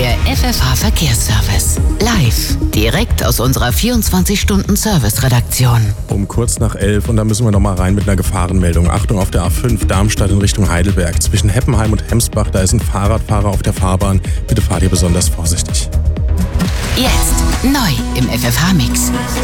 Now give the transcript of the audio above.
Der FFH Verkehrsservice. Live. Direkt aus unserer 24-Stunden-Service-Redaktion. Um kurz nach 11 und da müssen wir nochmal rein mit einer Gefahrenmeldung. Achtung, auf der A5 Darmstadt in Richtung Heidelberg. Zwischen Heppenheim und Hemsbach, da ist ein Fahrradfahrer auf der Fahrbahn. Bitte fahrt ihr besonders vorsichtig. Jetzt neu im FFH-Mix.